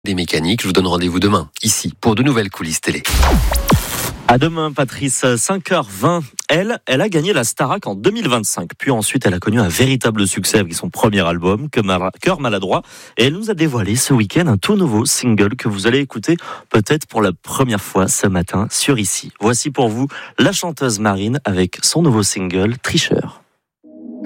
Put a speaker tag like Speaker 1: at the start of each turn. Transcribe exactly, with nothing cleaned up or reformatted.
Speaker 1: Des mécaniques, je vous donne rendez-vous demain, ici, pour de nouvelles coulisses télé.
Speaker 2: À demain, Patrice, cinq heures vingt. Elle, elle a gagné la Starac en deux mille vingt-cinq. Puis ensuite, elle a connu un véritable succès avec son premier album, Cœur maladroit. Et elle nous a dévoilé ce week-end un tout nouveau single que vous allez écouter peut-être pour la première fois ce matin sur Ici. Voici pour vous la chanteuse Marine avec son nouveau single, Tricheur.